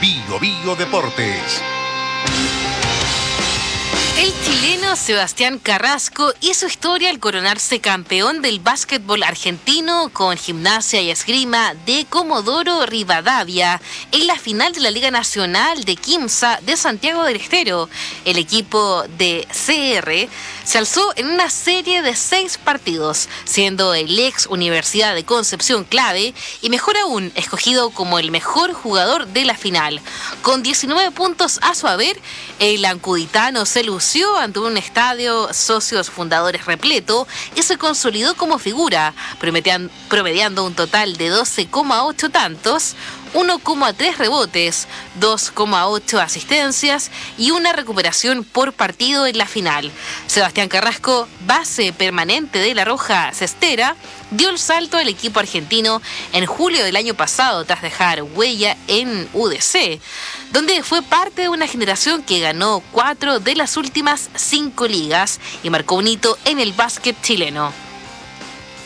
Bio Bio Deportes. El chileno Sebastián Carrasco hizo historia al coronarse campeón del básquetbol argentino con Gimnasia y Esgrima de Comodoro Rivadavia en la final de la Liga Nacional de Quimsa de Santiago del Estero. El equipo de CR se alzó en una serie de 6 partidos, siendo el ex Universidad de Concepción clave y mejor aún, escogido como el mejor jugador de la final. Con 19 puntos a su haber, el ancuditano se lució ante un estadio socios fundadores repleto y se consolidó como figura, promediando un total de 12,8 tantos, 1,3 rebotes, 2,8 asistencias y una recuperación por partido en la final. Sebastián Carrasco, base permanente de la Roja Cestera, dio el salto al equipo argentino en julio del año pasado tras dejar huella en UDC, donde fue parte de una generación que ganó 4 de las últimas 5 ligas y marcó un hito en el básquet chileno.